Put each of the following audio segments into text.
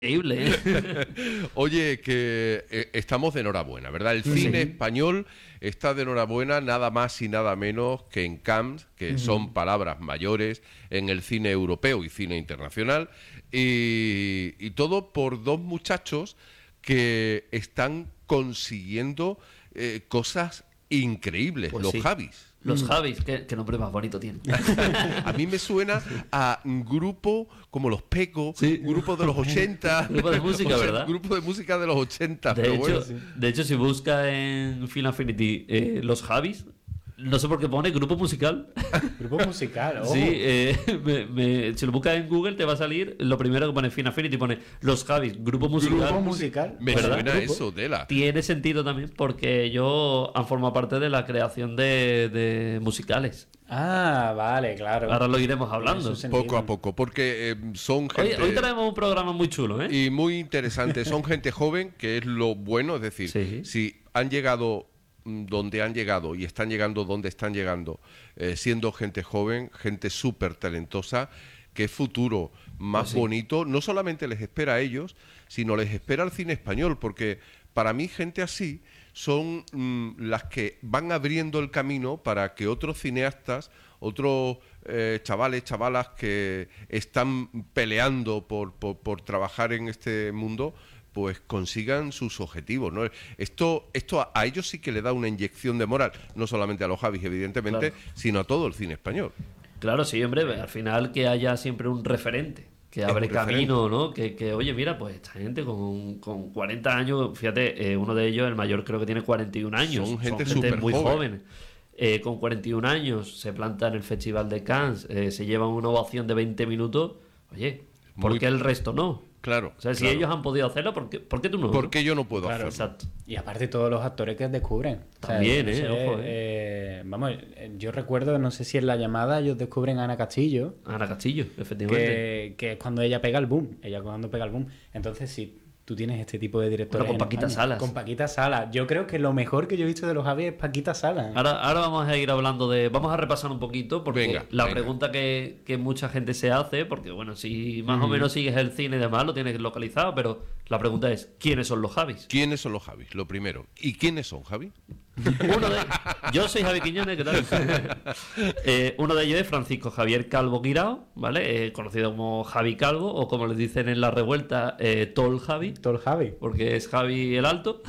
increíble, ¿eh? Oye, que estamos de enhorabuena, ¿verdad? El cine español está de enhorabuena nada más y nada menos que en Cannes, que son palabras mayores en el cine europeo y cine internacional, y todo por dos muchachos que están consiguiendo cosas increíbles, Pues los sí. Javis. Los Javis, qué nombre más bonito tienen. A mí me suena a un grupo como los Peco, Sí. grupo de los 80. Grupo de música, ¿verdad? Grupo de música de los 80. De pero hecho, bueno. de hecho, si busca en Film Affinity los Javis, no sé por qué pone grupo musical. Grupo musical, ojo. Sí, si lo buscas en Google te va a salir lo primero que pone Film Affinity, pone los Javis, grupo musical. Grupo musical. Me ¿verdad? suena Grupo. eso, Tela. Tiene sentido también porque ellos han formado parte de la creación de musicales. Ah, vale, claro. Ahora lo iremos hablando. Tiene su sentido. Poco a poco, porque son gente... Hoy tenemos un programa muy chulo, ¿eh? Y muy interesante. Son gente joven, que es lo bueno. Es decir, Sí. si han llegado donde han llegado y están llegando donde están llegando, siendo gente joven, gente súper talentosa, qué futuro más Pues sí. bonito, no solamente les espera a ellos, sino les espera al cine español, porque para mí gente así son las que van abriendo el camino para que otros cineastas, otros chavales, chavalas que están peleando por trabajar en este mundo, pues consigan sus objetivos, ¿no? Esto a ellos sí que le da una inyección de moral, no solamente a los Javis, evidentemente, Claro. sino a todo el cine español. Claro, sí, hombre, al final que haya siempre un referente que abre un camino, ¿no? Que, oye, mira, pues esta gente con 40 años, fíjate, uno de ellos, el mayor, creo que tiene 41 años. Son gente súper muy joven. joven. Con 41 años se planta en el Festival de Cannes, se lleva una ovación de 20 minutos. Oye, ¿por Muy- qué el resto no? Claro. O sea, si claro. ellos han podido hacerlo, ¿por qué tú no? ¿Por qué yo no puedo Claro, hacerlo? Exacto. Y aparte todos los actores que descubren. También, no sé, ojo, vamos, yo recuerdo, no sé si en la llamada ellos descubren a Ana Castillo, Ana Castillo, efectivamente. que es cuando ella pega el boom. Ella cuando pega el boom. Entonces, si tú tienes este tipo de directores Bueno, con en Paquita España, Salas. Con Paquita Salas. Yo creo que lo mejor que yo he visto de los Javi es Paquita Salas. Ahora vamos a ir hablando vamos a repasar un poquito, porque Venga, la venga. pregunta que mucha gente se hace, porque bueno, si más o menos sigues el cine y demás, lo tienes localizado, pero la pregunta es, ¿quiénes son los Javis? ¿Quiénes son los Javis? Lo primero. ¿Y quiénes son, Javi? Yo soy Javi Quiñones, ¿qué tal? Uno de ellos es Francisco Javier Calvo Guirao, ¿vale? Conocido como Javi Calvo, o como les dicen en la revuelta, Tol Javi, Todo el Javi. porque es Javi el Alto.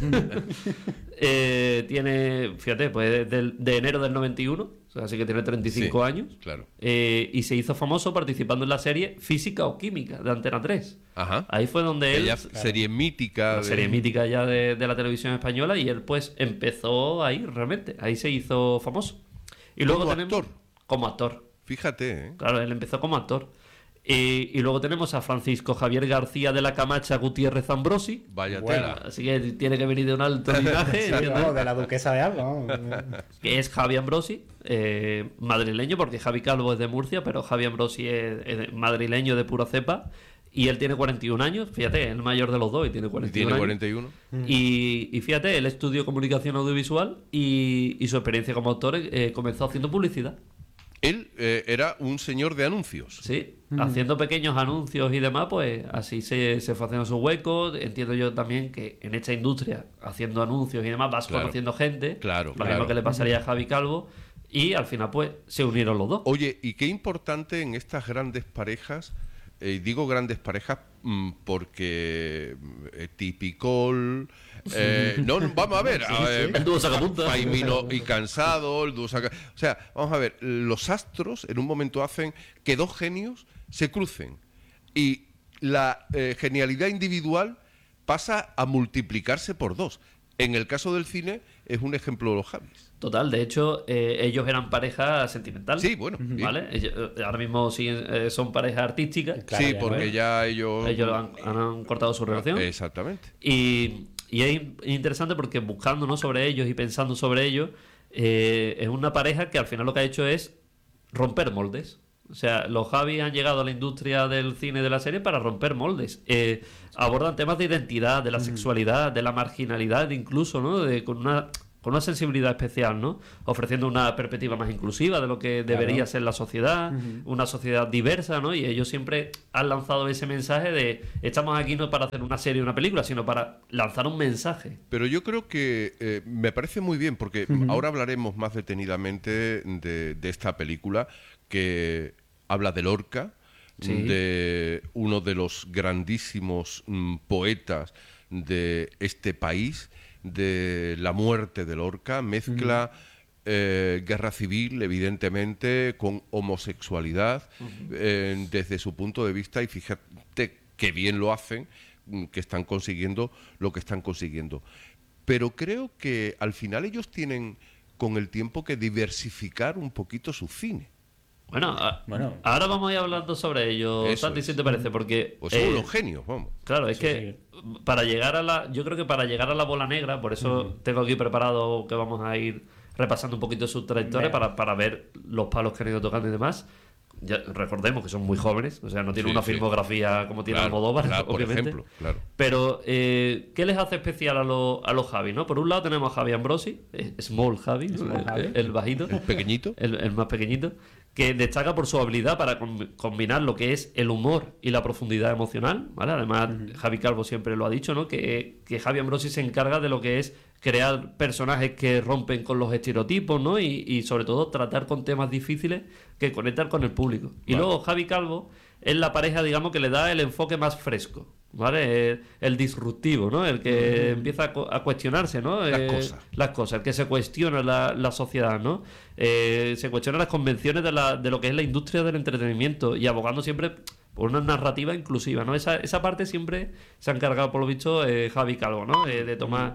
Tiene, fíjate, pues de enero del 91, o sea, así que tiene 35 Sí, años. claro. Y se hizo famoso participando en la serie Física o Química de Antena 3. Ajá. Ahí fue donde él, Ella, serie mítica. una serie mítica ya de la televisión española, y él pues empezó ahí realmente, ahí se hizo famoso. Y luego ¿Como tenemos, actor? como actor, Fíjate, ¿eh? claro, él empezó como actor. Y luego tenemos a Francisco Javier García de la Camacha Gutiérrez Ambrosi, Vaya Bueno. tela. así que tiene que venir de un alto linaje, Sí, ¿entiendes? vamos, de la duquesa de Alba. vamos. Que es Javi Ambrosi, madrileño, porque Javi Calvo es de Murcia, pero Javi Ambrosi es madrileño de pura cepa, y él tiene 41 años, fíjate, es el mayor de los dos y tiene 41 Tiene años. 41. Y fíjate, él estudió comunicación audiovisual y su experiencia como actor comenzó haciendo publicidad. Él era un señor de anuncios. Sí, haciendo pequeños anuncios y demás, pues así se fue haciendo su hueco. Entiendo yo también que en esta industria, haciendo anuncios y demás, vas Claro. conociendo gente. Claro, Lo claro. mismo que le pasaría a Javi Calvo. Y al final, pues, se unieron los dos. Oye, y qué importante en estas grandes parejas, digo grandes parejas porque Tipicol, no, vamos a ver, El dúo sacapuntas. Faimino y Cansado, el dúo o sea, vamos a ver, los astros en un momento hacen que dos genios se crucen y la genialidad individual pasa a multiplicarse por dos. En el caso del cine es un ejemplo de los Javis. Total, de hecho, ellos eran pareja sentimental. Sí, bueno, bien. ¿Vale? Ahora mismo siguen, son pareja artística. Claro, Sí, ya, porque bueno. ya ellos... Ellos han cortado su relación. Exactamente. Y es interesante porque buscando, ¿no?, sobre ellos y pensando sobre ellos, es una pareja que al final lo que ha hecho es romper moldes. O sea, los Javi han llegado a la industria del cine y de la serie para romper moldes. Abordan temas de identidad, de la sexualidad, de la marginalidad incluso, ¿no? Con una con una sensibilidad especial, ¿no? Ofreciendo una perspectiva más inclusiva de lo que debería ser la sociedad, una sociedad diversa, ¿no? Y ellos siempre han lanzado ese mensaje de estamos aquí no para hacer una serie o una película, sino para lanzar un mensaje. Pero yo creo que me parece muy bien, porque ahora hablaremos más detenidamente de esta película que habla de Lorca, Sí. de uno de los grandísimos poetas de este país, de la muerte de Lorca, mezcla guerra civil, evidentemente, con homosexualidad desde su punto de vista, y fíjate qué bien lo hacen, que están consiguiendo lo que están consiguiendo. Pero creo que al final ellos tienen con el tiempo que diversificar un poquito su cine. Bueno, Bueno. ahora vamos a ir hablando sobre ello, Eso Santi, es. si te parece, porque... Pues son unos genios, vamos. Claro, es Sí, que para llegar a la... Yo creo que para llegar a la bola negra, por eso tengo aquí preparado que vamos a ir repasando un poquito su trayectoria para ver los palos que han ido tocando y demás. Ya, recordemos que son muy jóvenes, o sea, no tienen Sí, una sí. filmografía como tiene Claro, Almodóvar, claro, por obviamente. ejemplo, claro. Pero, ¿qué les hace especial a los Javi, no? Por un lado tenemos a Javi Ambrosi, Small Javi, Javi. el bajito. Pequeñito. El más pequeñito, que destaca por su habilidad para combinar lo que es el humor y la profundidad emocional, ¿vale? Además, Javi Calvo siempre lo ha dicho, ¿no? Que Javi Ambrosi se encarga de lo que es crear personajes que rompen con los estereotipos, ¿no? Y sobre todo tratar con temas difíciles que conectan con el público. Y Vale. luego Javi Calvo es la pareja, digamos, que le da el enfoque más fresco, ¿vale? El disruptivo, ¿no? El que empieza a cuestionarse, ¿no? Las cosas, el que se cuestiona la sociedad, ¿no? Se cuestiona las convenciones de lo que es la industria del entretenimiento y abogando siempre por una narrativa inclusiva, ¿no? Esa parte siempre se ha encargado, por lo visto, Javi Calvo, ¿no? De tomar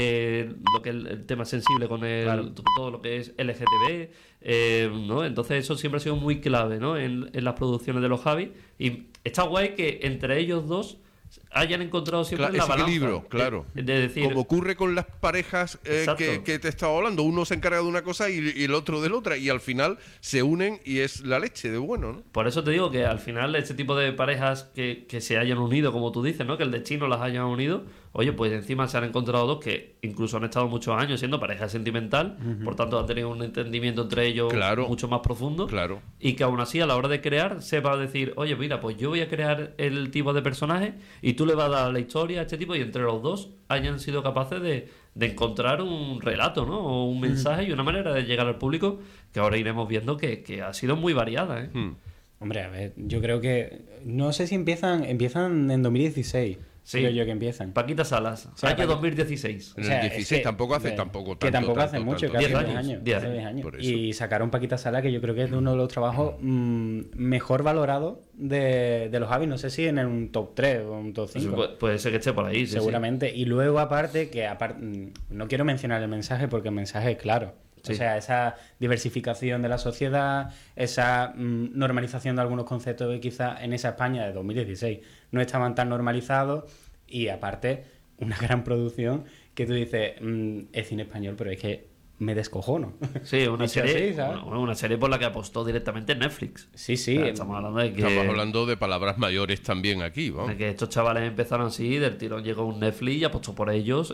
lo que es el tema sensible con todo lo que es LGTB, ¿no? Entonces eso siempre ha sido muy clave, ¿no? En las producciones de los Javi, y está guay que entre ellos dos hayan encontrado siempre la Ese balanza. equilibrio, claro. De decir, Como ocurre con las parejas Exacto. que te estaba hablando. Uno se encarga de una cosa y el otro de la otra. Y al final se unen y es la leche de bueno, ¿no? por eso te digo que al final este tipo de parejas que se hayan unido, como tú dices, ¿no? Que el destino las haya unido, oye, pues encima se han encontrado dos que incluso han estado muchos años siendo pareja sentimental, por tanto han tenido un entendimiento entre ellos Claro. mucho más profundo, Claro. y que aún así a la hora de crear sepa decir, oye, mira, pues yo voy a crear el tipo de personaje y tú le vas a dar la historia a este tipo, y entre los dos hayan sido capaces de encontrar un relato, ¿no? O un mensaje y una manera de llegar al público que ahora iremos viendo que ha sido muy variada, ¿eh? Hombre, a ver, yo creo que... No sé si empiezan en 2016. Sí. Creo yo que empiezan. Paquita Salas, sea, año 2016. En O sea, el es 16 que- tampoco hace que tampoco hace mucho, que hace 10 10 años, años. 10 hace años, 10 años. por eso. Y sacaron Paquita Sala, que yo creo que es uno de los trabajos mejor valorados de los Javis. No sé si en un top 3 o un top 5. Puede ser que esté por ahí, sí, Seguramente. Y luego, aparte, no quiero mencionar el mensaje porque el mensaje es claro. Sí. O sea, esa diversificación de la sociedad, esa normalización de algunos conceptos que quizá en esa España de 2016 no estaban tan normalizados, y aparte una gran producción que tú dices, es cine español, pero es que me descojono. Sí, una Dicho serie, así, ¿sabes? una serie por la que apostó directamente Netflix. Sí, sí. O sea, estamos hablando de que, Estamos hablando de palabras mayores también aquí, vamos. de que estos chavales empezaron así, del tirón llegó un Netflix y apostó por ellos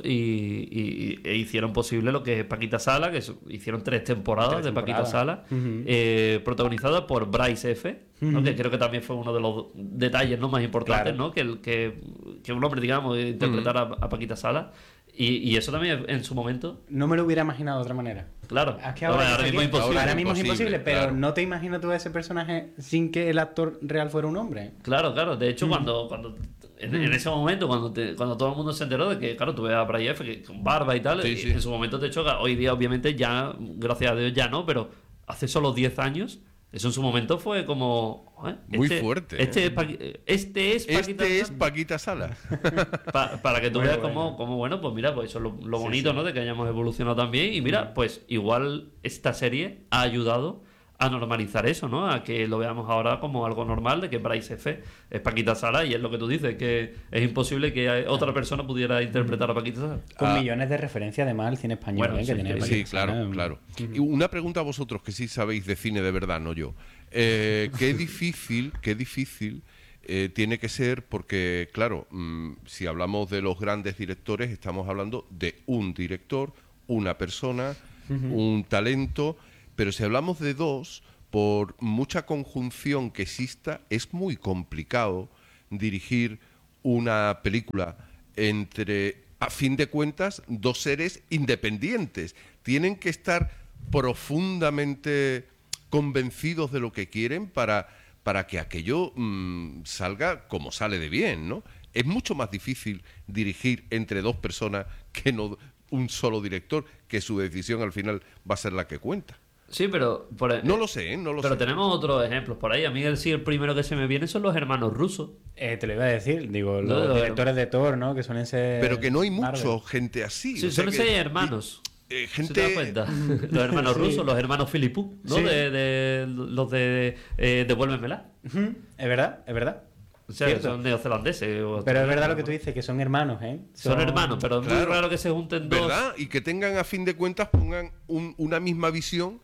e hicieron posible lo que es Paquita Sala, que hicieron 3 temporadas de Paquita Sala, protagonizada por Bryce F., ¿no? Que creo que también fue uno de los detalles, ¿no?, más importantes, Claro. ¿no? Que un hombre, digamos, interpretara a Paquita Sala. Y eso también en su momento, No me lo hubiera imaginado de otra manera. claro. Es que Ahora ahora mismo es imposible. Ahora mismo es Imposible, imposible, pero claro. no te imaginas tú a ese personaje sin que el actor real fuera un hombre. Claro, claro. De hecho, cuando en ese momento, cuando todo el mundo se enteró de que, claro, tú ves a Bray F. que con barba y tal, Sí, y sí. en su momento te choca. Hoy día, obviamente, ya, gracias a Dios, ya no, pero hace solo 10 años, eso en su momento fue como... Muy fuerte, Este es Paquita Este es Sala. Paquita Sala. Para que tú Muy veas bueno. como, bueno, pues mira, pues eso es lo bonito, ¿no? De que hayamos evolucionado también. Y mira, pues igual esta serie ha ayudado a normalizar eso, ¿no? A que lo veamos ahora como algo normal, de que Bryce F. es Paquita Sala, y es lo que tú dices, que es imposible que otra persona pudiera interpretar a Paquita Sala. Con millones de referencias además al cine español, Bueno, que sí, tiene sí, Paquita Sí, claro, Sala. claro. Y una pregunta a vosotros que sí sabéis de cine de verdad, no yo. Qué difícil tiene que ser, porque, claro, si hablamos de los grandes directores, estamos hablando de un director, una persona, un talento, pero si hablamos de dos, por mucha conjunción que exista, es muy complicado dirigir una película entre, a fin de cuentas, dos seres independientes. Tienen que estar profundamente convencidos de lo que quieren para que aquello salga como sale de bien, ¿no? Es mucho más difícil dirigir entre dos personas que no un solo director, que su decisión al final va a ser la que cuenta. Sí, pero... no lo sé, no lo sé. Pero tenemos otros ejemplos por ahí. A mí el primero que se me viene son los hermanos rusos. Te lo iba a decir, digo, los directores de Thor, ¿no? Que suelen ser... Pero que no hay Marvel. mucho gente así. Sí, o sea suelen ser hermanos. gente... ¿Se te das cuenta? Los hermanos rusos, los hermanos Filipú, ¿no? Sí. Los de Devuélvemela. Es verdad, es verdad. O sea, Cierto. son neozelandeses. Pero es verdad lo que tú dices, que son hermanos, ¿eh? Son hermanos, pero es muy Claro. raro que se junten dos. ¿Verdad? Y que tengan, a fin de cuentas, pongan una misma visión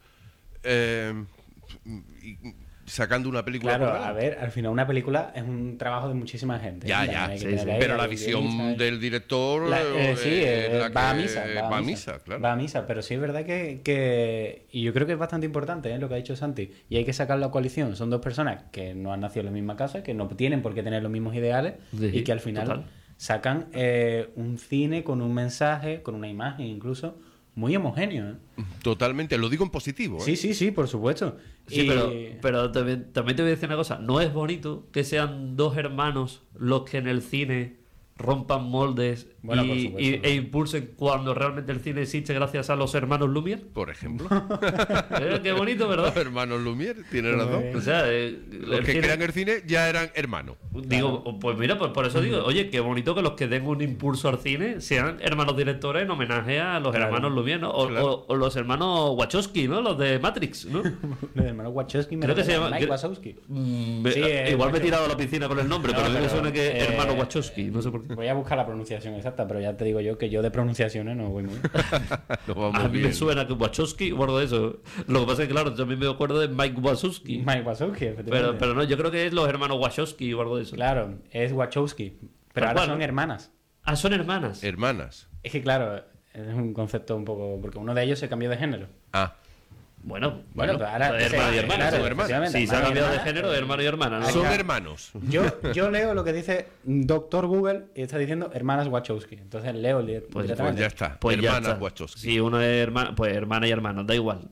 y sacando una película Claro, por a delante. ver, al final una película es un trabajo de muchísima gente. Ya, También ya, hay que sí, tener sí. ahí Pero al la visión guionista. del director Sí, la va a que misa. va a misa, claro. Va a misa, pero sí es verdad que... Y yo creo que es bastante importante lo que ha dicho Santi. Y hay que sacar la coalición. Son dos personas que no han nacido en la misma casa, que no tienen por qué tener los mismos ideales Sí, y que al final total. sacan un cine con un mensaje, con una imagen incluso, muy homogéneo. Totalmente, lo digo en positivo. Sí, sí, sí, por supuesto. Sí, Y- pero también te voy a decir una cosa. No es bonito que sean dos hermanos los que en el cine rompan moldes Bueno, por supuesto. e impulsen cuando realmente el cine existe gracias a los hermanos Lumière. Por ejemplo. Qué bonito, Los ¿verdad? hermanos Lumière, tienen Muy razón. bien. O sea, Los que crean el cine ya eran hermanos. digo, pues mira, por eso digo, oye, qué bonito que los que den un impulso al cine sean hermanos directores en homenaje a los Claro. hermanos Lumière, ¿no? Claro. O los hermanos Wachowski, ¿no? Los de Matrix, ¿no? Los hermanos Wachowski me Creo que se recuerdan a llama- Mike creo- Wazowski. Sí, igual me he Wachowski. tirado a la piscina con el nombre, No, pero a mí me pero, suena que eh, hermano Wachowski, no sé por qué. Voy a buscar la pronunciación exacta, pero ya te digo yo que yo de pronunciaciones no voy muy bien. Nos vamos A mí bien. me suena que Wachowski o algo de eso. Lo que pasa es que, claro, yo a mí me acuerdo de Mike Wazowski. Mike Wazowski, efectivamente. Pero no, yo creo que es los hermanos Wachowski o algo de eso. Claro, es Wachowski. Pero Tal ahora cual, son ¿no? hermanas. Ah, son hermanas. Hermanas. Es que claro, es un concepto un poco... Porque uno de ellos se cambió de género. Ah, Bueno, Bueno, pero ahora... pues hermano y hermana. claro, son hermanas. efectivamente, Si se ha hermano y cambiado de hermana, género, hermano y hermana. ¿no? son Acá- hermanos. Yo leo lo que dice Doctor Google y está diciendo hermanas Wachowski. Entonces leo Pues directamente. ya está. Pues ya hermanas está. Wachowski. Si uno es hermana, pues hermana y hermano, da igual.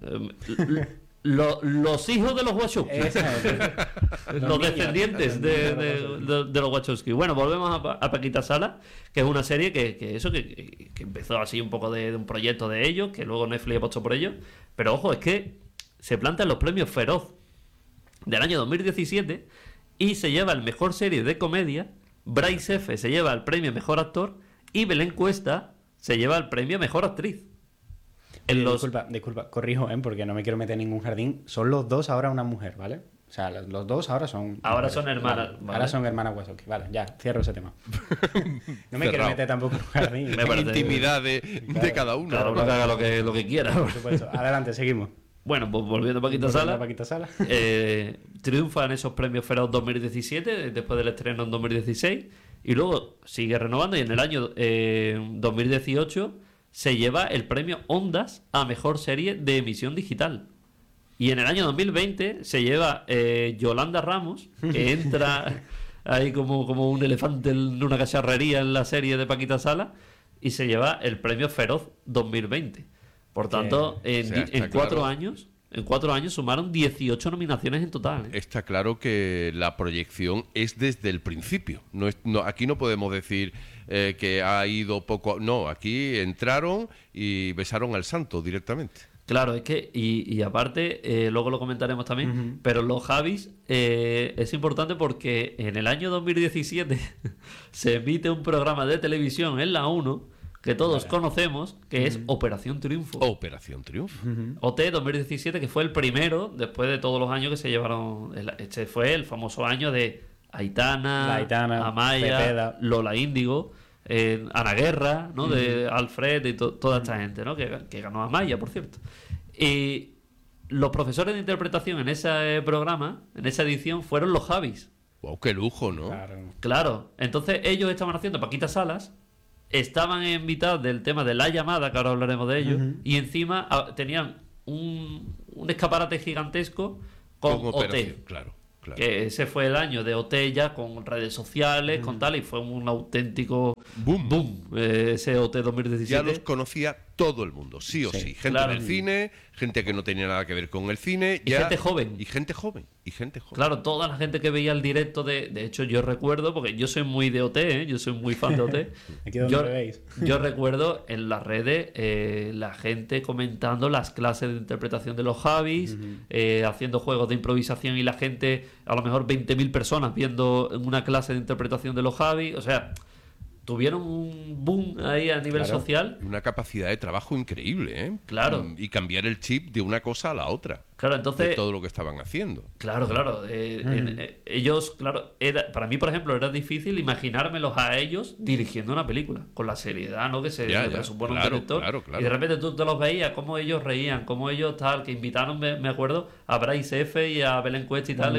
Los hijos de los Wachowski. Exactamente. Los descendientes de los Wachowski. Bueno, volvemos a Paquita Sala, que es una serie que empezó así un poco de un proyecto de ellos, que luego Netflix apostó por ellos. Pero ojo, es que se plantan los premios Feroz del año 2017 y se lleva el mejor serie de comedia. Bryce F. se lleva el premio Mejor Actor y Belén Cuesta se lleva el premio Mejor Actriz. En los... Disculpa, corrijo, porque no me quiero meter en ningún jardín. Son los dos ahora una mujer, ¿vale? O sea, los dos ahora son... Ahora mujeres. son hermanas, Vale. vale. Ahora son hermanas Wachowski. Vale, ya, cierro ese tema. No me quiero Cerrado. meter tampoco en un jardín. Me parece- Intimidad de cada uno. Cada uno que haga lo que quiera. Por supuesto. Adelante, seguimos. Bueno, pues volviendo a Paquita Volviendo Sala. a Paquita Sala. Triunfa en esos premios Feroz 2017, después del estreno en 2016, y luego sigue renovando y en el año 2018 se lleva el premio Ondas a Mejor Serie de Emisión Digital. Y en el año 2020 se lleva Yolanda Ramos, que entra ahí como un elefante en una cacharrería en la serie de Paquita Sala, y se lleva el premio Feroz 2020. Por tanto, o sea, está en 4 claro. años... En 4 años sumaron 18 nominaciones en total. ¿eh? Está claro que la proyección es desde el principio. Aquí no podemos decir que ha ido poco. No, aquí entraron y besaron al santo directamente. Claro, es que, y aparte, luego lo comentaremos también, pero los Javis es importante porque en el año 2017 se emite un programa de televisión en la 1 que todos conocemos, que es Operación Triunfo. Operación Triunfo. OT 2017, que fue el primero, después de todos los años que se llevaron. Este fue el famoso año de Aitana, Aitana, Amaya, Cepeda. Lola Índigo, Ana Guerra, ¿no? De Alfred y toda esta gente, ¿no? Que ganó Amaya, por cierto. Y los profesores de interpretación en ese programa, en esa edición, fueron los Javis. Wow, qué lujo, ¿no? Claro. Claro. Entonces ellos estaban haciendo Paquita Salas estaban en mitad del tema de La Llamada, que ahora hablaremos de ello, y encima tenían un escaparate gigantesco con OT. operación, claro. Que ese fue el año de OT ya, con redes sociales, con tal, y fue un auténtico boom, ese OT 2017. Ya los conocía todo el mundo, sí o sí. Gente claro. del cine, gente que no tenía nada que ver con el cine. Y gente joven. Y gente joven. Claro, toda la gente que veía el directo de hecho, yo recuerdo, porque yo soy muy de OT, yo soy muy fan de OT. Aquí donde me veis. Yo recuerdo en las redes la gente comentando las clases de interpretación de los Javis, haciendo juegos de improvisación, y la gente, a lo mejor 20.000 personas viendo una clase de interpretación de los Javis. O sea, tuvieron un boom ahí a nivel social. Una capacidad de trabajo increíble, ¿eh? Claro. Y cambiar el chip de una cosa a la otra. Claro, entonces... De todo lo que estaban haciendo. Claro. Ellos, claro, para mí, por ejemplo, era difícil imaginármelos a ellos dirigiendo una película, con la seriedad, ¿no?, que se presupone un director. Claro. Y de repente tú te los veías, cómo ellos reían, cómo ellos tal, que invitaron, me acuerdo, a Bryce F. y a Belén Cuesta y tal,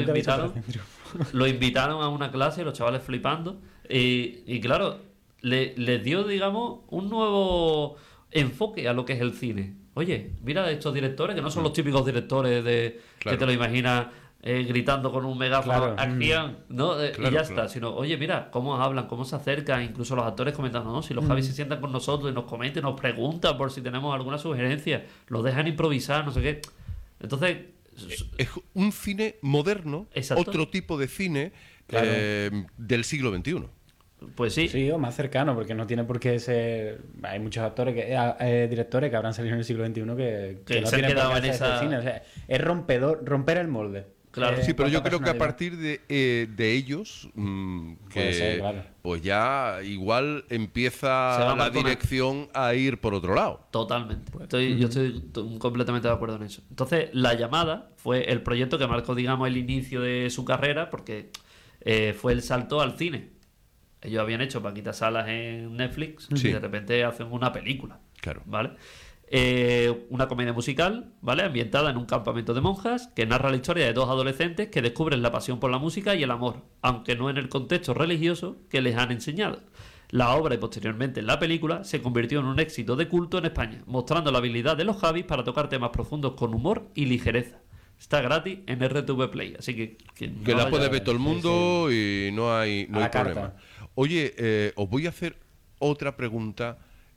lo invitaron a una clase, y los chavales flipando. Y claro, les dio, digamos, un nuevo enfoque a lo que es el cine. Oye, mira estos directores, que no son los típicos directores que te lo imaginas gritando con un megáfono, acción, ¿no? Y ya está. Sino, oye, mira cómo hablan, cómo se acercan, incluso los actores comentando, no, si los Javis se sientan con nosotros y nos comentan, nos preguntan por si tenemos alguna sugerencia, los dejan improvisar, no sé qué. Entonces... Es un cine moderno, Exacto. otro tipo de cine del siglo XXI. Pues sí. Sí, o más cercano, porque no tiene por qué ser... Hay muchos actores, directores que habrán salido en el siglo XXI que no se han tienen quedado por qué en hacer esa... ese cine. O sea, es romper el molde. Claro. Sí, pero yo creo que a personalidad. partir de ellos, Puede ser, claro. pues ya igual Se va empieza la marcando dirección a ir por otro lado. Totalmente. Yo estoy completamente de acuerdo en eso. Entonces, La Llamada fue el proyecto que marcó, digamos, el inicio de su carrera, porque fue el salto al cine. Ellos habían hecho Paquita Salas en Netflix y de repente hacen una película. Claro. ¿Vale? Una comedia musical, ¿vale?, ambientada en un campamento de monjas, que narra la historia de dos adolescentes que descubren la pasión por la música y el amor, aunque no en el contexto religioso que les han enseñado. La obra y posteriormente la película se convirtió en un éxito de culto en España, mostrando la habilidad de los Javis para tocar temas profundos con humor y ligereza. Está gratis en RTV Play, así que La puede ver todo el mundo y no hay problema. Oye, os voy a hacer otra pregunta,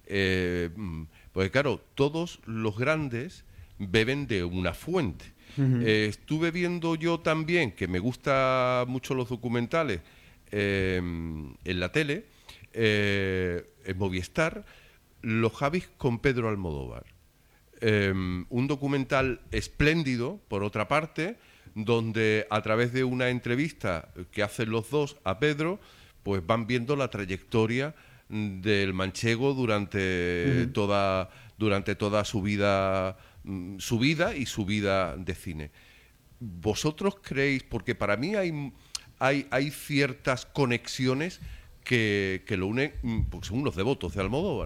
porque claro, todos los grandes beben de una fuente. Estuve viendo yo también, que me gustan mucho los documentales en la tele, en Movistar, Los Javis con Pedro Almodóvar. Un documental espléndido, por otra parte, donde a través de una entrevista que hacen los dos a Pedro, pues van viendo la trayectoria del manchego durante toda su vida y su vida de cine. ¿Vosotros creéis? Porque para mí hay ciertas conexiones que lo unen, porque son los devotos de Almodóvar,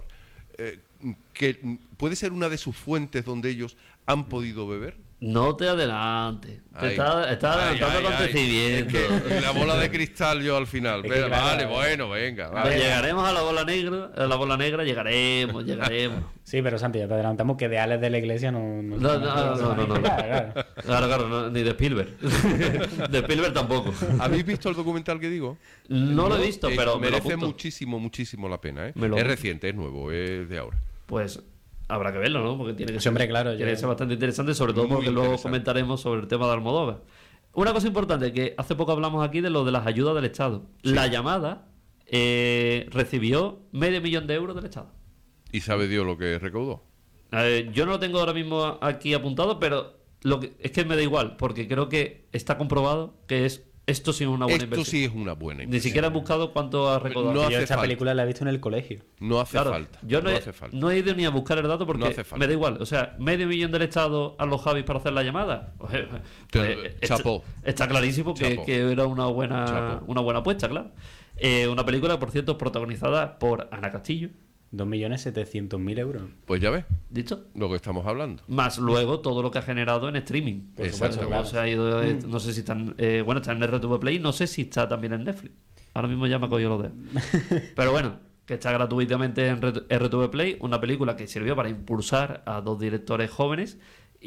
que puede ser una de sus fuentes donde ellos han podido beber. No te adelantes. Está adelantando acontecimientos. Es que la bola de cristal yo al final. Pero, vale, bueno, venga. Vale. Llegaremos a la bola negra, llegaremos. Sí, pero Santi, ya te adelantamos que de Alex de la Iglesia no. Claro, ni de Spielberg. De Spielberg tampoco. ¿Habéis visto el documental que digo? No lo he visto, pero merece muchísimo la pena, ¿eh? Es reciente, es nuevo, es de ahora. Pues habrá que verlo, ¿no? Porque tiene que ser bastante interesante, sobre todo porque luego comentaremos sobre el tema de Almodóvar. Una cosa importante, que hace poco hablamos aquí de lo de las ayudas del Estado. Sí. La Llamada recibió $500,000 del Estado. ¿Y sabe Dios lo que recaudó? Yo no lo tengo ahora mismo aquí apuntado, pero es que me da igual, porque creo que está comprobado que esto sí es una buena inversión. Esto sí es una buena inversión. Ni siquiera he buscado cuánto ha recaudado. No yo esta película la he visto en el colegio. No hace falta. Yo no he ido ni a buscar el dato porque me da igual. O sea, $500,000 del Estado a los Javis para hacer la llamada. Chapó. Está clarísimo que era una buena apuesta, claro. Una película, por cierto, protagonizada por Ana Castillo. 2.700.000 euros. Pues ya ves. ¿Dicho? Lo que estamos hablando. Más luego todo lo que ha generado en streaming. Por supuesto, claro. Se ha ido, no sé si está está en RTV Play, no sé si está también en Netflix. Ahora mismo ya me ha cogido los dedos. Pero bueno, que está gratuitamente en RTV Play, una película que sirvió para impulsar a 2 directores jóvenes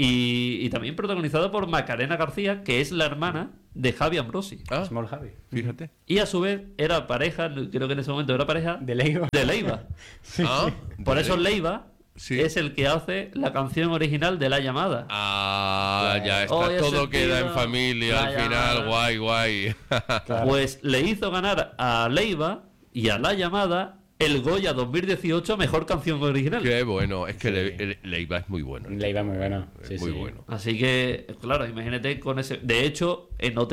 y también protagonizada por Macarena García, que es la hermana de Javi Ambrosi. Ah, Small Javi. fíjate. Y a su vez era pareja, creo que en ese momento era pareja De Leiva. de Leiva. Ah, Por de eso ley. Leiva Sí. es el que hace la canción original de La Llamada. Ah, ya está. Hoy he Todo sentido queda en familia la al final. llamada. Guay, guay. Claro. Pues le hizo ganar a Leiva y a La Llamada el Goya 2018 Mejor Canción Original. Qué bueno. Es que Sí. Leiva es muy bueno. Leiva muy bueno. Sí, Es muy sí. bueno. Así que, claro, imagínate con ese... De hecho, en OT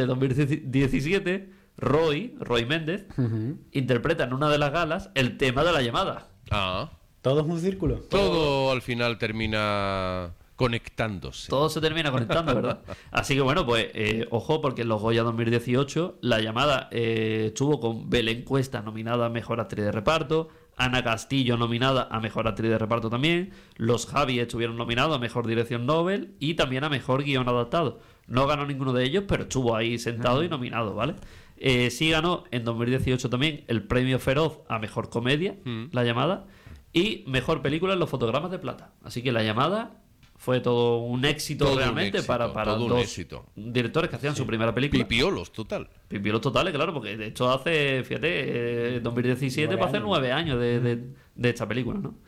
2017, Roy Méndez, interpreta en una de las galas el tema de La Llamada. Ah, Todo es un círculo. todo al final termina conectándose. Todo se termina conectando, ¿verdad? Así que bueno, pues ojo, porque en los Goya 2018 La Llamada estuvo con Belén Cuesta nominada a Mejor Actriz de Reparto, Ana Castillo nominada a Mejor Actriz de Reparto también, los Javi estuvieron nominados a Mejor Dirección Nobel y también a Mejor Guión Adaptado. No ganó ninguno de ellos, pero estuvo ahí sentado y nominado, ¿vale? Sí ganó en 2018 también el Premio Feroz a Mejor Comedia, La Llamada, y Mejor Película en los Fotogramas de Plata. Así que La Llamada fue todo un éxito Todo un realmente éxito, para todo un dos éxito. directores que hacían su primera película. Pipiolos, total. Pipiolos totales, claro, porque de hecho hace, fíjate, 2017 va a hacer 9 años de esta película, ¿no?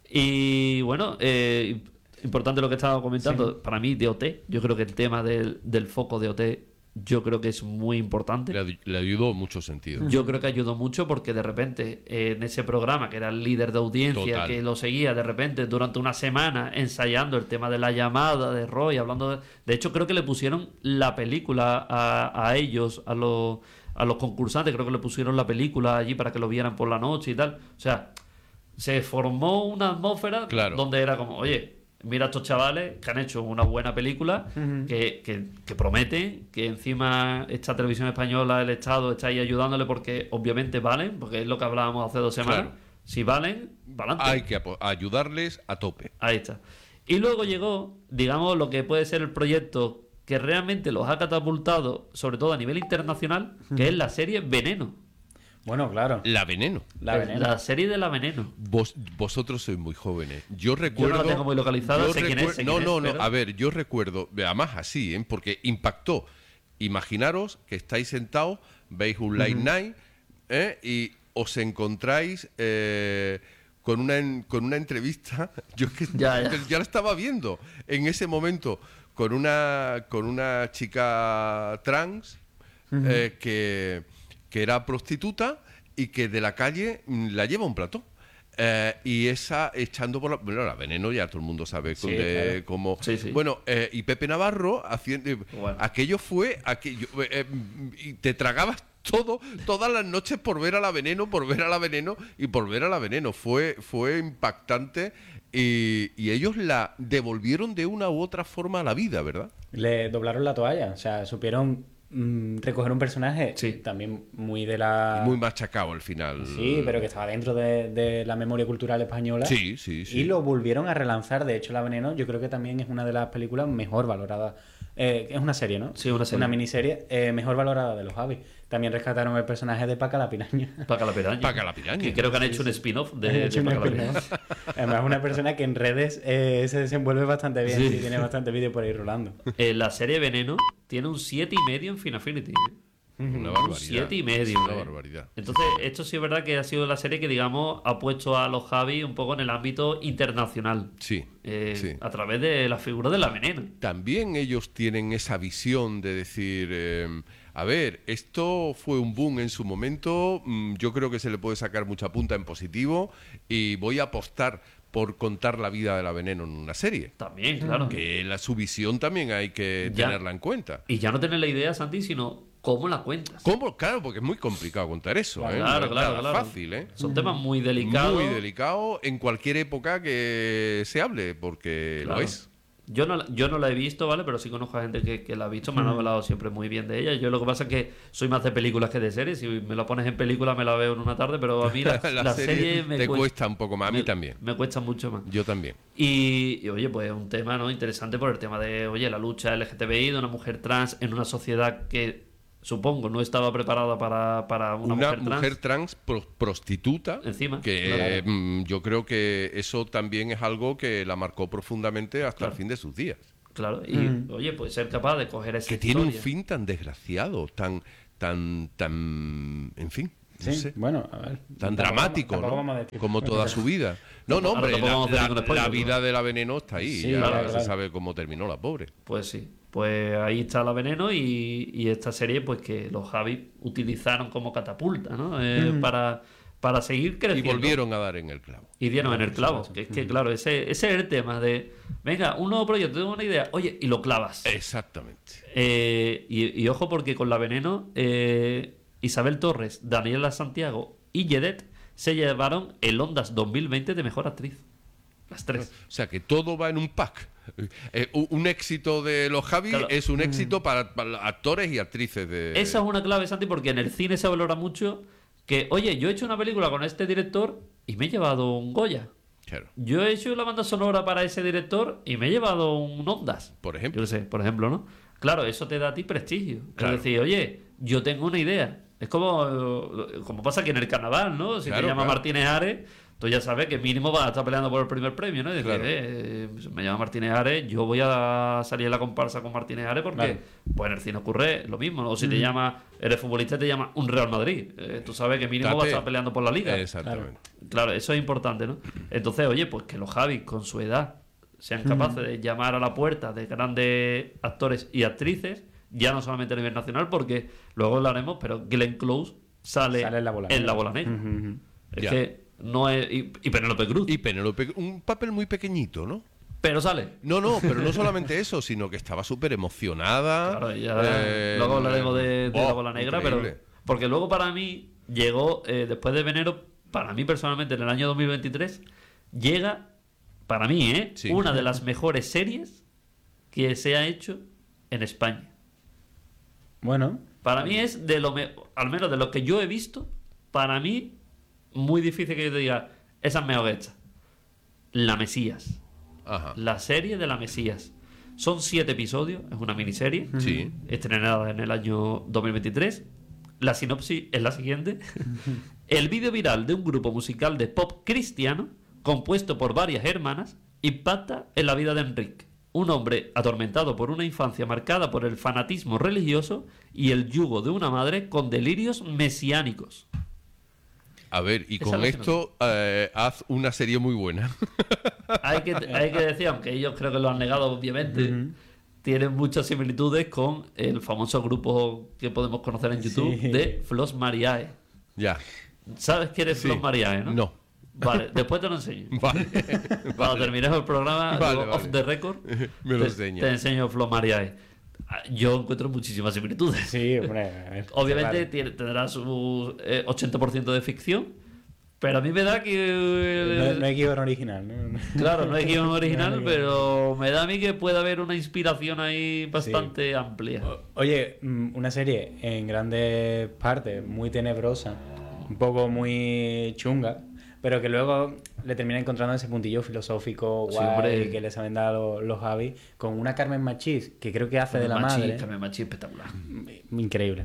Y bueno, importante lo que estaba comentando, para mí de OT, yo creo que el tema del foco de OT, yo creo que es muy importante. Le ayudó en muchos sentidos. Yo creo que ayudó mucho porque de repente en ese programa, que era el líder de audiencia, Total. que lo seguía de repente durante una semana ensayando el tema de La Llamada, de Roy, hablando de hecho, creo que le pusieron la película a ellos, a los concursantes, creo que le pusieron la película allí para que lo vieran por la noche y tal. O sea, se formó una atmósfera Claro. donde era como, oye, mira a estos chavales que han hecho una buena película, que prometen, que encima esta televisión española, el Estado, está ahí ayudándole porque obviamente valen, porque es lo que hablábamos hace 2 semanas. Claro. Si valen, valante. Hay que ayudarles a tope. Ahí está. Y luego llegó, digamos, lo que puede ser el proyecto que realmente los ha catapultado, sobre todo a nivel internacional, que es la serie Veneno. Bueno, claro. La Veneno. La veneno. La serie de La Veneno. Vosotros sois muy jóvenes. Yo Yo recuerdo. no la tengo muy localizada, yo sé quién es, sé no, quién no, es, no. pero- A ver, yo recuerdo. Además, así, ¿eh? Porque impactó. Imaginaros que estáis sentados, veis un Late Night, y os encontráis con una entrevista. Yo es que Ya. ya la estaba viendo en ese momento con una chica trans que era prostituta y que de la calle la lleva a un plató. Y esa echando por la Veneno, ya todo el mundo sabe Sí, claro. cómo. Sí, sí. Bueno, y Pepe Navarro haciendo. Bueno. Aquello fue. Y te tragabas todas las noches por ver a la Veneno, por ver a la Veneno y por ver a la Veneno. Fue impactante y ellos la devolvieron de una u otra forma a la vida, ¿verdad? Le doblaron la toalla. O sea, supieron recoger un personaje Sí. también muy de la... Muy machacado al final. Sí, pero que estaba dentro de la memoria cultural española. Sí, sí, sí. Y lo volvieron a relanzar. De hecho, La Veneno yo creo que también es una de las películas mejor valoradas. Es una serie, ¿no? Sí, una serie. Una miniserie mejor valorada de los Javis. También rescataron el personaje de Paca la Piraña. Paca la Piraña. Paca la Piraña. Que creo que han hecho un spin-off Han de hecho Paca una la Piraña. spin-off. Además, una persona que en redes se desenvuelve bastante bien. Sí. Sí, tiene bastante vídeo por ahí rolando. La serie Veneno tiene un 7,5 en Finaffinity. Una Un barbaridad. 7,5. Una barbaridad. Entonces, esto sí es verdad que ha sido la serie que, digamos, ha puesto a los Javi un poco en el ámbito internacional. Sí, sí. A través de la figura de La Veneno. También ellos tienen esa visión de decir, a ver, esto fue un boom en su momento, yo creo que se le puede sacar mucha punta en positivo y voy a apostar por contar la vida de la Veneno en una serie. También, claro. Que su visión también hay que Ya. tenerla en cuenta. Y ya no tener la idea, Santi, sino cómo la cuentas. ¿Cómo? Claro, porque es muy complicado contar eso. Claro, ¿eh? claro, No es claro, nada claro. fácil, ¿eh? Son temas muy delicados. Muy delicado en cualquier época que se hable, porque Claro. lo es. Yo no la he visto, ¿vale? Pero sí conozco a gente que la ha visto, me han hablado siempre muy bien de ella. Yo lo que pasa es que soy más de películas que de series. Si me la pones en película me la veo en una tarde, pero a mí la serie me te cuesta un poco más, a mí también. Me cuesta mucho más. Yo también. Y, oye, pues un tema, ¿no?, interesante por el tema de, oye, la lucha LGTBI de una mujer trans en una sociedad que supongo, no estaba preparada para una mujer trans prostituta, encima, que yo creo que eso también es algo que la marcó profundamente hasta el fin de sus días. Claro, y oye, pues ser capaz de coger esa que historia. tiene un fin tan desgraciado, tan, en fin. No Sí, sé. bueno, a ver. Tan dramático, ¿no? Como toda su vida. No, hombre, la vida de la Veneno está ahí. Sí, ya claro. se sabe cómo terminó la pobre. Pues sí. Pues ahí está la Veneno y esta serie, pues que los Javi utilizaron como catapulta, ¿no? Para seguir creciendo. Y volvieron a dar en el clavo. Y dieron en el clavo. Que es que, claro, ese es el tema de, venga, un nuevo proyecto, tengo una idea, oye, y lo clavas. Exactamente. Y ojo, porque con la Veneno, Isabel Torres, Daniela Santiago y Yedet se llevaron el Ondas 2020 de Mejor Actriz. Las tres. O sea, que todo va en un pack. Un éxito de los Javi, claro, es un éxito para actores y actrices de... Esa es una clave, Santi, porque en el cine se valora mucho que, oye, yo he hecho una película con este director y me he llevado un Goya. Claro. Yo he hecho la banda sonora para ese director y me he llevado un Ondas. Por ejemplo. Yo sé, por ejemplo, ¿no? Claro, eso te da a ti prestigio. Claro. Es decir, oye, yo tengo una idea. Es como pasa aquí en el carnaval, ¿no? Si te llama Martínez Ares, tú ya sabes que mínimo vas a estar peleando por el primer premio, ¿no? Y decir, me llama Martínez Ares, yo voy a salir en la comparsa con Martínez Ares porque pues en el cine ocurre lo mismo, ¿no? O si te llama, eres futbolista y te llama un Real Madrid, tú sabes que mínimo vas a estar peleando por la liga. Exactamente. Claro, eso es importante, ¿no? Entonces, oye, pues que los Javis con su edad sean capaces de llamar a la puerta de grandes actores y actrices, ya no solamente a nivel nacional, porque luego lo haremos, pero Glenn Close sale en La Bola Negra. Es que no es... Y Penélope Cruz. Y Penélope, un papel muy pequeñito, ¿no? Pero sale. No, pero no solamente eso, sino que estaba súper emocionada. Claro, ya luego hablaremos de La Bola Negra, increíble. pero... Porque luego para mí llegó, después de Veneno, para mí personalmente, en el año 2023, llega, para mí, sí, una de las mejores series que se ha hecho en España. Bueno. Para mí es al menos de lo que yo he visto, para mí, muy difícil que yo te diga, esa es mejor hecha. La Mesías. Ajá. La serie de La Mesías. Son 7 episodios, es una miniserie. Sí. Estrenada en el año 2023. La sinopsis es la siguiente. El vídeo viral de un grupo musical de pop cristiano, compuesto por varias hermanas, impacta en la vida de Enrique, un hombre atormentado por una infancia marcada por el fanatismo religioso y el yugo de una madre con delirios mesiánicos. A ver, y con esto haz una serie muy buena. Hay que decir, aunque ellos creo que lo han negado obviamente, tienen muchas similitudes con el famoso grupo que podemos conocer en YouTube de Flos Mariae. Ya. ¿Sabes quién es Flos Mariae, no? No. Vale, después te lo enseño. Vale. Cuando terminemos el programa, off the record, me lo enseñas. Te enseño Flos Mariae. Yo encuentro muchísimas similitudes. Sí, hombre. Obviamente tendrá su 80% de ficción, pero a mí me da que... No hay guión original, ¿no? Claro, no hay guión original, pero me da a mí que puede haber una inspiración ahí bastante amplia. Oye, una serie en grandes partes muy tenebrosa, un poco muy chunga, pero que luego le termina encontrando ese puntillo filosófico guay que les saben dar los Javi, con una Carmen Machís que creo que hace de la madre. Carmen Machís espectacular. Increíble.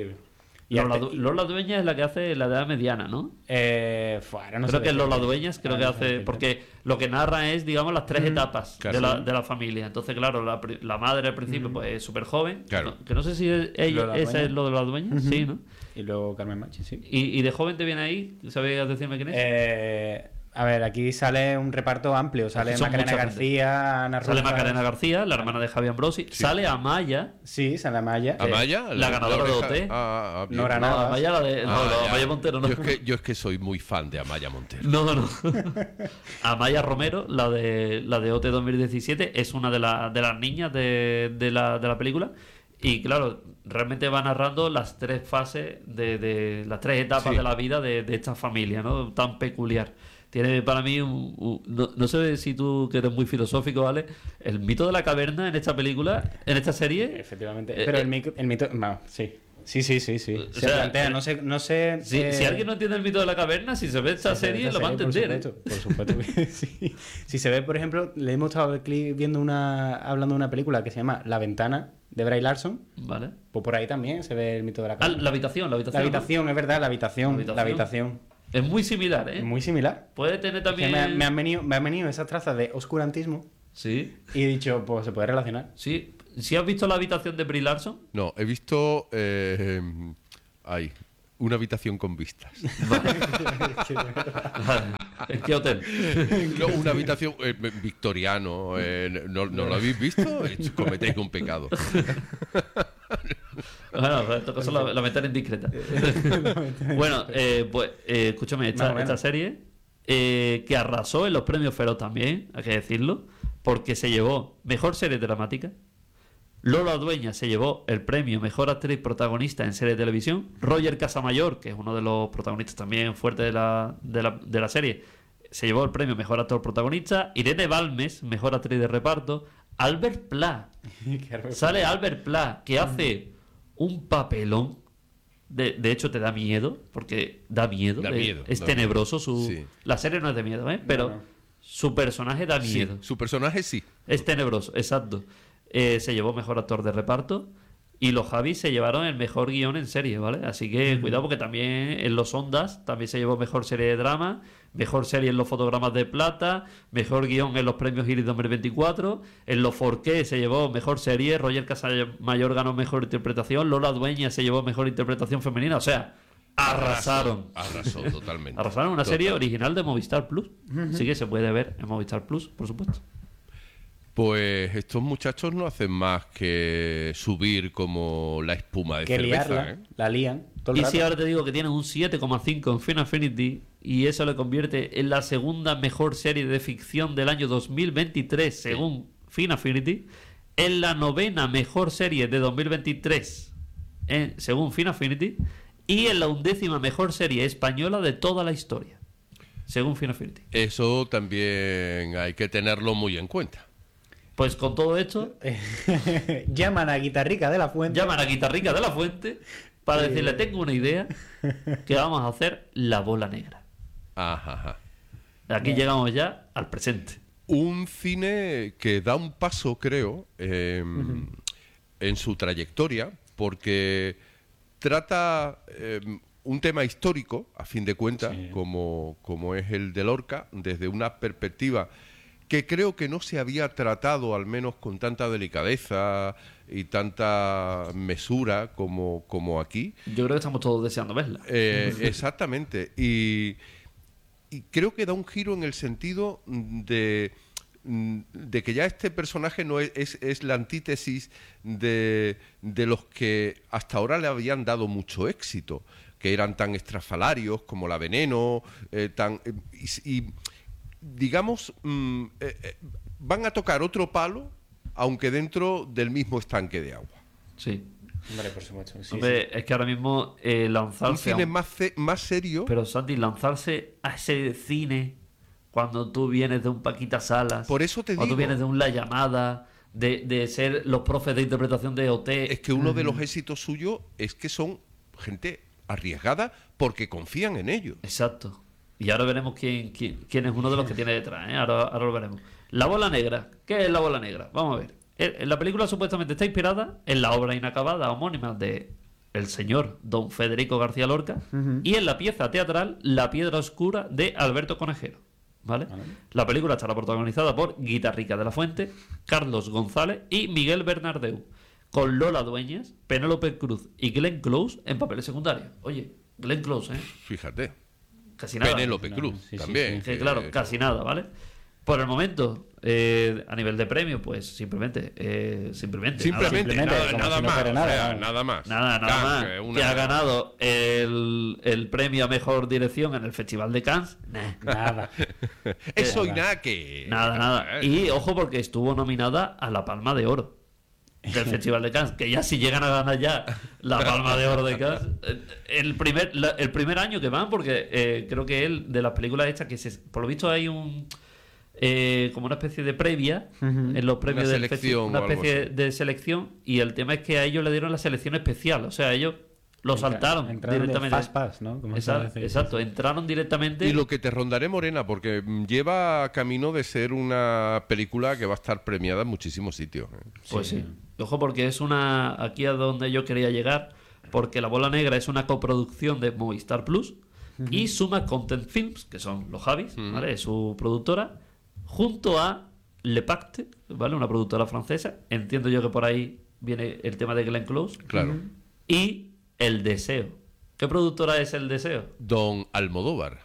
Y Lola Dueñas es la que hace la edad mediana, ¿no? No creo que es Lola Dueñas, que hace... Porque lo que narra es, digamos, las 3 etapas de la familia. Entonces, claro, la madre al principio pues es súper joven. Claro. Que no sé si ella esa es lo de Lola Dueñas. Sí, ¿no? Y luego Carmen Machi, sí. ¿Y de joven te viene ahí? ¿Sabes decirme quién es? A ver, aquí sale un reparto amplio. Sale Macarena García, Ana Rosa. Sale Macarena García, la hermana de Javi Ambrosi. Sí. Sale Amaya. Sí, sale Amaya. ¿Amaya? La ganadora de OT. Nora Navas. Amaya, Amaya Montero, no. Yo es que soy muy fan de Amaya Montero. No. Amaya Romero, la de OT 2017, es una de las niñas de la película. Y claro, realmente va narrando las 3 fases de las 3 etapas de la vida de esta familia, ¿no? Tan peculiar. Tiene para mí no sé si tú, que eres muy filosófico, ¿vale? El mito de la caverna en esta película, en esta serie. Efectivamente. Pero el mito. No, sí. Sí. Se plantea, no sé. Si alguien no entiende el mito de la caverna, si se ve esta serie, lo va a entender. Por supuesto que sí. Si se ve, por ejemplo, le hemos estado hablando de una película que se llama La Ventana, de Bray Larson. Vale. Pues por ahí también se ve el mito de la caverna. La habitación. La habitación, ¿no? Es verdad, la habitación. Es muy similar, ¿eh? Es muy similar. Puede tener también... Es que me han venido esas trazas de oscurantismo. Sí. Y he dicho, pues se puede relacionar. Sí. ¿Sí has visto la habitación de Brie Larson? No, he visto... una habitación con vistas. Vale. ¿En qué hotel? No, una habitación victoriano. ¿No lo habéis visto? Cometéis un pecado. Bueno, esto cosa la ventana indiscreta. Bueno, pues escúchame, esta serie que arrasó en los premios Feroz también, hay que decirlo, porque se llevó mejor serie dramática. Lola Dueñas se llevó el premio Mejor Actriz Protagonista en Serie de Televisión. Roger Casamayor, que es uno de los protagonistas también fuertes de la serie, se llevó el premio Mejor Actor Protagonista. Irene Balmes, Mejor Actriz de Reparto. Albert Pla. Sale Albert Pla, que hace un papelón. De hecho, te da miedo, porque da miedo. Es tenebroso. Sí. La serie no es de miedo, ¿eh? Pero su personaje da miedo. Sí, su personaje sí. Es tenebroso, exacto. Se llevó Mejor Actor de Reparto y los Javis se llevaron el Mejor Guión en Serie, ¿vale? Así que cuidado, porque también en los Ondas también se llevó Mejor Serie de Drama, Mejor Serie en los Fotogramas de Plata, Mejor Guión en los Premios Iris 2024, en los Forqué se llevó Mejor Serie, Roger Casamayor ganó Mejor Interpretación, Lola Dueñas se llevó Mejor Interpretación Femenina, o sea, arrasaron. Arrasó totalmente. Arrasaron una serie original de Movistar Plus, así que se puede ver en Movistar Plus, por supuesto. Pues estos muchachos no hacen más que subir como la espuma de cerveza. Liarla, la lían todo el y rato. si ahora te digo que tienen un 7,5 en Final Affinity y eso le convierte en la segunda mejor serie de ficción del año 2023 según Final Affinity, en la novena mejor serie de 2023 según Final Affinity y en la 11ª mejor serie española de toda la historia según Final Affinity. Eso también hay que tenerlo muy en cuenta. Pues con todo esto llaman a Guitarrica de la Fuente para decirle, tengo una idea, que vamos a hacer La Bola Negra. Ajá. Aquí llegamos ya al presente. Un cine que da un paso, creo, en su trayectoria, porque trata un tema histórico, a fin de cuentas, como es el de Lorca, desde una perspectiva que creo que no se había tratado, al menos con tanta delicadeza y tanta mesura como aquí. Yo creo que estamos todos deseando verla. Exactamente. Y creo que da un giro en el sentido de que ya este personaje no es la antítesis de los que hasta ahora le habían dado mucho éxito, que eran tan estrafalarios como La Veneno, digamos, van a tocar otro palo, aunque dentro del mismo estanque de agua. Sí. Hombre, por supuesto. Sí, Hombre, es que ahora mismo lanzarse... Un cine más serio. Pero, Santi, lanzarse a ese cine cuando tú vienes de un Paquita Salas... Por eso te digo... Cuando tú vienes de un La Llamada, de ser los profes de interpretación de OT... Es que uno de los éxitos suyos es que son gente arriesgada porque confían en ellos. Exacto. Y ahora veremos quién es uno de los que tiene detrás, ¿eh? Ahora lo veremos. La Bola Negra. ¿Qué es La Bola Negra? Vamos a ver. La película supuestamente está inspirada en la obra inacabada homónima de el señor don Federico García Lorca y en la pieza teatral La Piedra Oscura de Alberto Conejero. ¿Vale? La película estará protagonizada por Guitarrica de la Fuente, Carlos González y Miguel Bernardeu, con Lola Dueñas, Penélope Cruz y Glenn Close en papeles secundarios. Oye, Glenn Close, ¿eh? Fíjate. Casi nada. Penélope Cruz también. Sí, claro, casi nada, ¿vale? Por el momento, a nivel de premio, pues simplemente nada más. Nada más. Que ha ganado el premio a mejor dirección en el Festival de Cannes. Nada. Eso y nada que... Nada. Y ojo, porque estuvo nominada a la Palma de Oro del Festival de Cannes, que ya si llegan a ganar ya la Palma de Oro de Cannes, el primer año que van, porque creo que él, de las películas hechas, por lo visto hay como una especie de previa en los premios del festival, una especie de selección, y el tema es que a ellos le dieron la selección especial, o sea, ellos Lo saltaron Entraron directamente. de Fast Pass, ¿no? Como se Exacto, dice. exacto, entraron directamente. Y lo que te rondaré, Morena, porque lleva camino de ser una película que va a estar premiada en muchísimos sitios. Pues sí. Ojo, porque es una. Aquí a donde yo quería llegar. Porque La Bola Negra es una coproducción de Movistar Plus y Suma Content Films, que son los Javis, ¿vale? Es su productora, junto a Le Pacte, ¿vale? Una productora francesa. Entiendo yo que por ahí viene el tema de Glenn Close. Claro. Y El Deseo. ¿Qué productora es El Deseo? Don Almodóvar.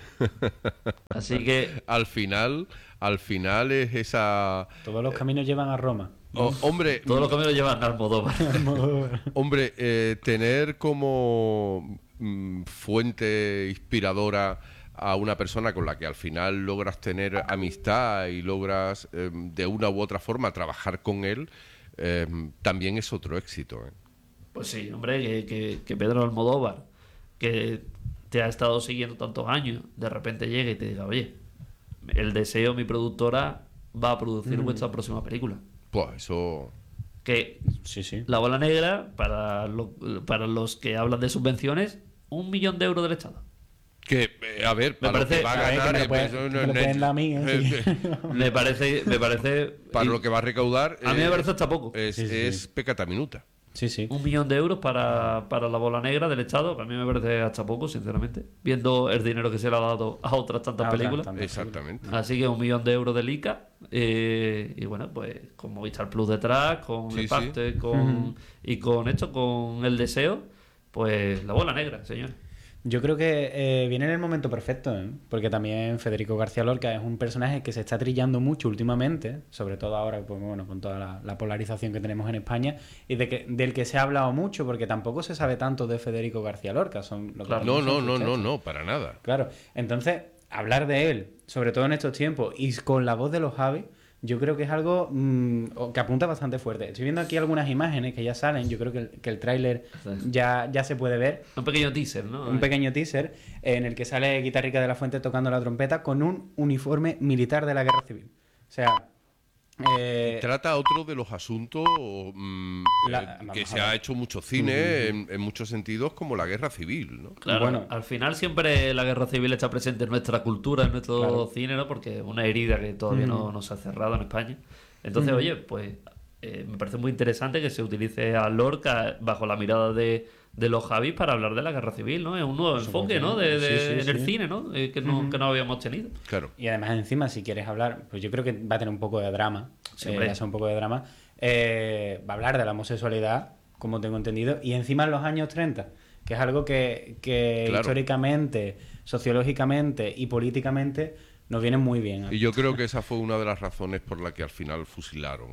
Así que. Al final es esa... Todos los caminos llevan a Roma. Hombre, Todos los caminos llevan a Almodóvar. hombre, tener como fuente inspiradora a una persona con la que al final logras tener amistad y logras de una u otra forma trabajar con él, también es otro éxito. Pues sí, hombre, que Pedro Almodóvar, que te ha estado siguiendo tantos años, de repente llegue y te diga, oye, El Deseo, mi productora, va a producir vuestra próxima película. Pues eso... Que Sí, sí. La Bola Negra, para los que hablan de subvenciones, 1 millón de euros del Estado. Que, a ver, Me para lo parece- que va a a ver, ganar... que me lo pueden dar a mí, Me parece para lo que va a recaudar... a mí me parece hasta poco. Es, Sí, sí, es sí. pecata minuta. Sí, sí. 1 millón de euros para La Bola Negra del Estado, que a mí me parece hasta poco, sinceramente, viendo el dinero que se le ha dado a otras tantas A otras películas. tantas. Exactamente. Así que 1 millón de euros del ICA. Y bueno, pues con Movistar Plus detrás, con Sí, el Pacte, y con esto, con El Deseo, pues La Bola Negra, señor. Yo creo que viene en el momento perfecto, ¿eh? Porque también Federico García Lorca es un personaje que se está trillando mucho últimamente, sobre todo ahora, pues bueno, con toda la polarización que tenemos en España, y del que se ha hablado mucho, porque tampoco se sabe tanto de Federico García Lorca. Son lo que Claro. tenemos son sus textos. No, para nada. Claro, entonces, hablar de él, sobre todo en estos tiempos, y con la voz de los Javis, yo creo que es algo que apunta bastante fuerte. Estoy viendo aquí algunas imágenes que ya salen, yo creo que el tráiler ya se puede ver. Un pequeño teaser, ¿no? Un pequeño teaser en el que sale Guitarrica de la Fuente tocando la trompeta con un uniforme militar de la Guerra Civil. O sea... Trata otro de los asuntos que vamos se a ha ver. hecho mucho cine en muchos sentidos, como la guerra civil, ¿no? Claro, Bueno. al final siempre la guerra civil está presente en nuestra cultura, en nuestro Claro. cine, ¿no? Porque es una herida que todavía no se ha cerrado en España. Entonces, oye, pues me parece muy interesante que se utilice a Lorca bajo la mirada de los Javis para hablar de la guerra civil, ¿no? Es un nuevo enfoque, ¿no? Sí, En el sí. cine, ¿no? Que no habíamos tenido. Claro. Y además encima, si quieres hablar, pues yo creo que va a tener un poco de drama. Sí, hombre. Va a ser un poco de drama. Va a hablar de la homosexualidad, como tengo entendido, y encima en los años 30, que es algo que Claro. históricamente, sociológicamente y políticamente nos viene muy bien. Y yo creo que esa fue una de las razones por la que al final fusilaron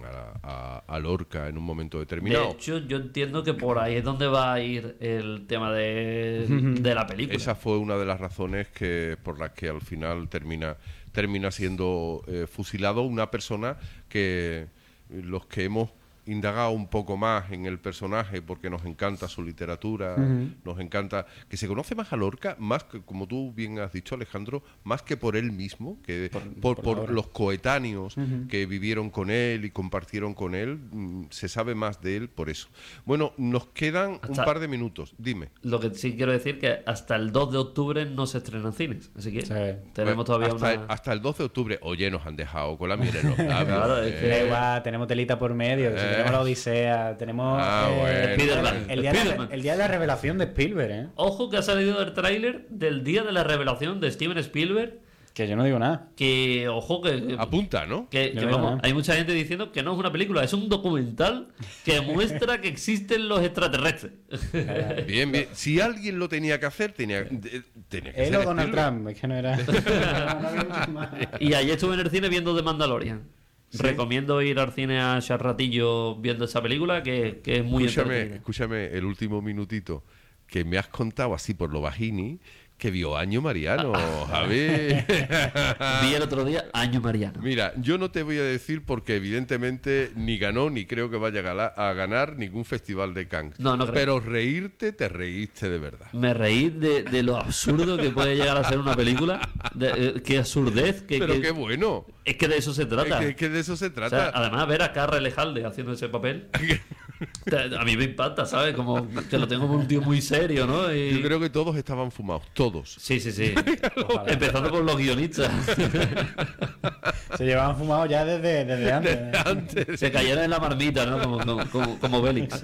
a Lorca en un momento De determinado. hecho, yo entiendo que por ahí es donde va a ir el tema de la película. Esa fue una de las razones por las que al final termina siendo fusilado una persona que los que hemos indagado un poco más en el personaje porque nos encanta su literatura, nos encanta que se conoce más a Lorca, más que, como tú bien has dicho, Alejandro, más que por él mismo, que por la obra. los coetáneos que vivieron con él y compartieron con él, se sabe más de él por eso. Bueno, nos quedan un Hasta- par de minutos, dime. Lo que sí quiero decir que hasta el 2 de octubre no se estrenan cines. Así que Sí. tenemos todavía hasta el 12 de octubre, oye, nos han dejado con la miel en los labios. Claro, es que- Da igual, tenemos telita por medio, si tenemos la Odisea, tenemos bueno. Spiderman. el día de la revelación de Spielberg, ¿eh? Ojo que ha salido el tráiler del día de la revelación de Steven Spielberg. Que yo no digo nada. Que, ojo, que Apunta, ¿no? Que, Yo que no digo vamos, nada. hay mucha gente diciendo que no es una película, es un documental que muestra que existen los extraterrestres. Bien, bien. Si alguien lo tenía que hacer, tenía que Él ser o Donald Spielberg. Trump, es que no era. no había mucho más. Y ayer estuve en el cine viendo The Mandalorian. Recomiendo ir al cine a echar ratillo viendo esa película, que es muy entretenida. Escúchame el último minutito que me has contado así por lo bajini que vio Año Mariano, Javi. Vi el otro día Año Mariano. Mira, yo no te voy a decir porque evidentemente ni ganó ni creo que vaya a ganar ningún festival de Cannes. No creo. Pero reírte, te reíste de verdad. Me reí de lo absurdo que puede llegar a ser una película. Qué absurdez. Pero qué bueno. Es que de eso se trata. Es que de eso se O trata. sea, además, ver a Carra Elejalde haciendo ese papel. A mí me impacta, ¿sabes? Como que lo tengo como un tío muy serio, ¿no? Y... Yo creo que todos estaban fumados, todos. Sí. Empezando por los guionistas. Se llevaban fumados ya desde antes. Se cayeron en la marmita, ¿no? Como Bélix.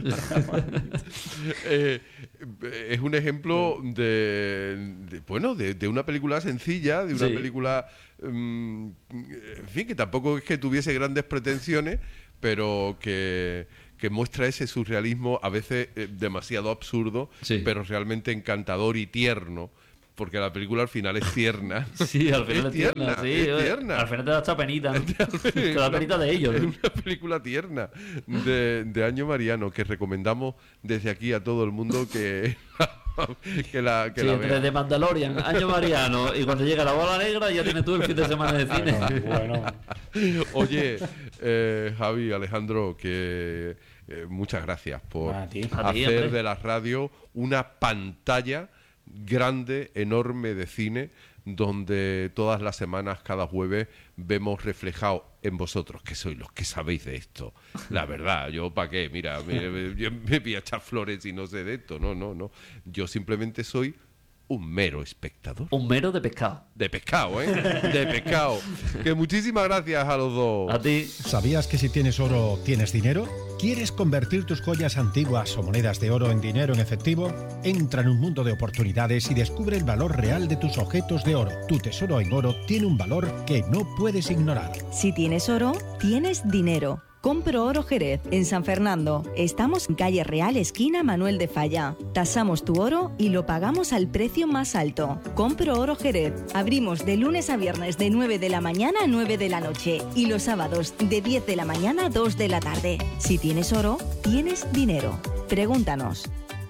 Es un ejemplo de una película sencilla, de una película, en fin, que tampoco es que tuviese grandes pretensiones, pero que muestra ese surrealismo a veces demasiado absurdo, pero realmente encantador y tierno. Porque la película al final es tierna. Sí, al final es tierna. Sí, es tierna. Al final te da esta penita, ¿no? Te da penita de ellos, ¿no? Es una película tierna de Año Mariano que recomendamos desde aquí a todo el mundo que la vea. De Mandalorian, Año Mariano, y cuando llega la bola negra ya tienes tú el fin de semana de cine. Bueno. Oye, Javi, Alejandro, que muchas gracias por hacer de la radio una pantalla grande, enorme de cine, donde todas las semanas, cada jueves, vemos reflejado en vosotros, que sois los que sabéis de esto. La verdad, yo ¿para qué? Mira, yo me voy a echar flores y no sé de esto. No. Yo simplemente soy un mero espectador. Un mero de pescado. De pescado, ¿eh? De pescado. Que muchísimas gracias a los dos. A ti. ¿Sabías que si tienes oro, tienes dinero? ¿Quieres convertir tus joyas antiguas o monedas de oro en dinero en efectivo? Entra en un mundo de oportunidades y descubre el valor real de tus objetos de oro. Tu tesoro en oro tiene un valor que no puedes ignorar. Si tienes oro, tienes dinero. Compro Oro Jerez, en San Fernando. Estamos en calle Real, esquina Manuel de Falla. Tasamos tu oro y lo pagamos al precio más alto. Compro Oro Jerez. Abrimos de lunes a viernes de 9 de la mañana a 9 de la noche y los sábados de 10 de la mañana a 2 de la tarde. Si tienes oro, tienes dinero. Pregúntanos.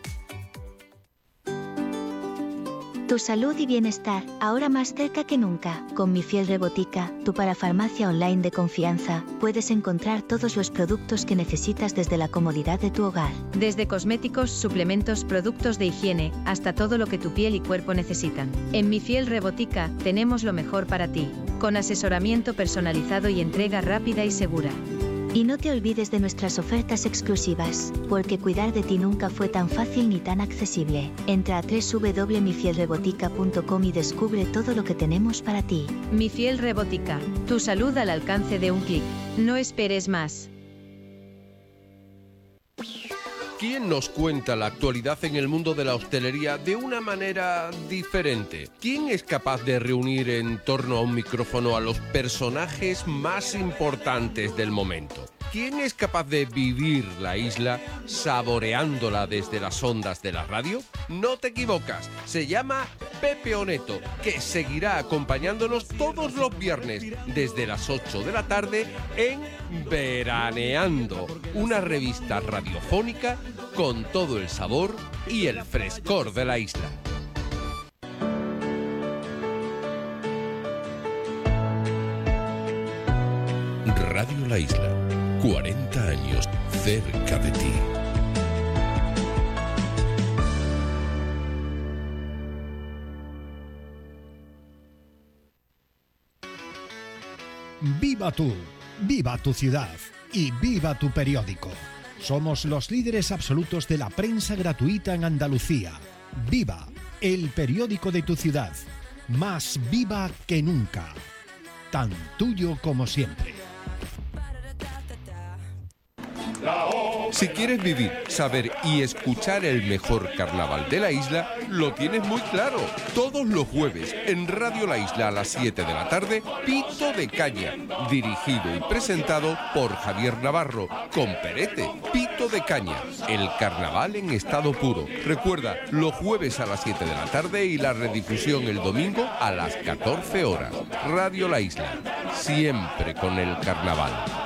Tu salud y bienestar, ahora más cerca que nunca. Con Mi Fiel Rebotica, tu parafarmacia online de confianza, puedes encontrar todos los productos que necesitas desde la comodidad de tu hogar. Desde cosméticos, suplementos, productos de higiene, hasta todo lo que tu piel y cuerpo necesitan. En Mi Fiel Rebotica, tenemos lo mejor para ti, con asesoramiento personalizado y entrega rápida y segura. Y no te olvides de nuestras ofertas exclusivas, porque cuidar de ti nunca fue tan fácil ni tan accesible. Entra a www.mifielrebotica.com y descubre todo lo que tenemos para ti. Mi Fiel Rebotica, tu salud al alcance de un clic. No esperes más. ¿Quién nos cuenta la actualidad en el mundo de la hostelería de una manera diferente? ¿Quién es capaz de reunir en torno a un micrófono a los personajes más importantes del momento? ¿Quién es capaz de vivir la isla saboreándola desde las ondas de la radio? No te equivocas, se llama Pepe Oneto, que seguirá acompañándonos todos los viernes desde las 8 de la tarde en Veraneando, una revista radiofónica con todo el sabor y el frescor de la isla. Radio La Isla, 40 años cerca de ti. ¡Viva tú! ¡Viva tu ciudad! ¡Y viva tu periódico! Somos los líderes absolutos de la prensa gratuita en Andalucía. ¡Viva! El periódico de tu ciudad. Más viva que nunca. Tan tuyo como siempre. Si quieres vivir, saber y escuchar el mejor carnaval de la isla, lo tienes muy claro. Todos los jueves, en Radio La Isla a las 7 de la tarde, Pito de Caña, dirigido y presentado por Javier Navarro, con Perete. Pito de Caña, el carnaval en estado puro. Recuerda, los jueves a las 7 de la tarde y la redifusión el domingo a las 14 horas. Radio La Isla, siempre con el carnaval.